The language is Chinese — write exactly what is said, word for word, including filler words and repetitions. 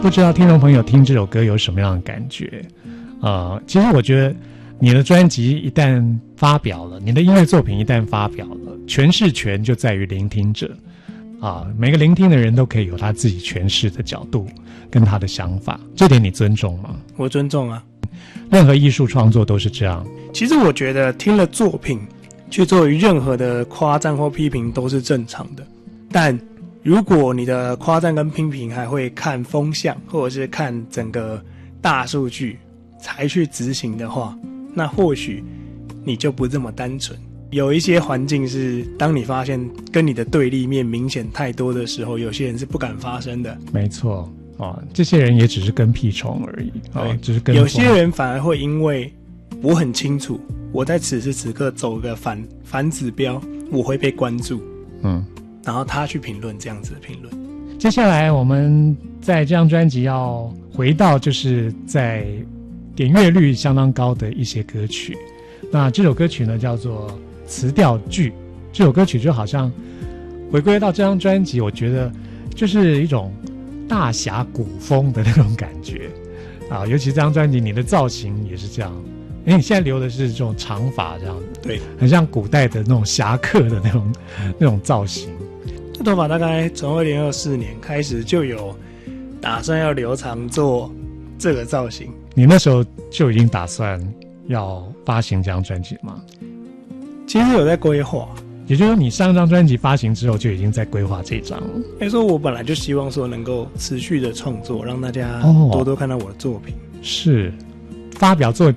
不知道听众朋友听这首歌有什么样的感觉？呃，其实我觉得你的专辑一旦发表了，你的音乐作品一旦发表了，诠释权就在于聆听者啊，每个聆听的人都可以有他自己诠释的角度跟他的想法，这点你尊重吗？ 我尊重啊， 任何艺术创作都是这样。 其实我觉得听了作品去做任何的夸赞或批评都是正常的，但如果你的夸赞跟批评还会看风向，或者是看整个大数据才去执行的话，那或许你就不这么单纯。有一些环境是当你发现跟你的对立面明显太多的时候，有些人是不敢发声的。 没错啊，这些人也只是跟屁虫而已啊，只是跟有些人反而会因为我很清楚我在此时此刻走个反反指标，我会被关注，嗯，然后他去评论这样子的评论。 接下来我们在这张专辑要回到就是在点阅率相当高的一些歌曲，那这首歌曲呢叫做《词调剧》，这首歌曲就好像回归到这张专辑，我觉得就是一种大侠古风的那种感觉啊，尤其这张专辑你的造型也是这样，因为你现在留的是这种长发这样子， 对， 很像古代的那种侠客的那种那种造型。 这头发大概从二零二四年开始就有打算要留长做这个造型。 你那时候就已经打算要发行这张专辑吗？ 其实有在规划， 也就是说你上张专辑发行之后就已经在规划这张了。 应该说我本来就希望说能够持续的创作，让大家多多看到我的作品。 哦，是发表作